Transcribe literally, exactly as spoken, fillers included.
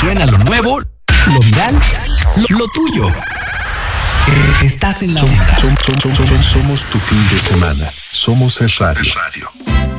suena lo nuevo, lo viral, lo, lo tuyo. Eh, Estás en la onda. Som- som- som- som- Somos tu fin de semana. Somos Es Radio.